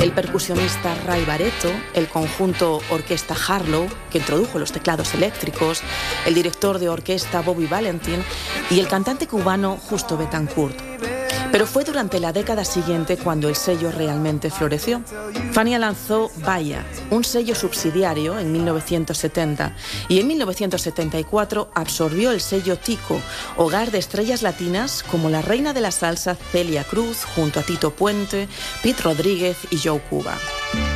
el percusionista Ray Barretto, el conjunto Orquesta Harlow, que introdujo los teclados eléctricos, el director de orquesta Bobby Valentin y el cantante cubano Justo Betancourt. Pero fue durante la década siguiente cuando el sello realmente floreció. Fania lanzó Vaya, un sello subsidiario, en 1970, y en 1974 absorbió el sello Tico, hogar de estrellas latinas como la reina de la salsa Celia Cruz, junto a Tito Puente, Pete Rodríguez y Joe Cuba.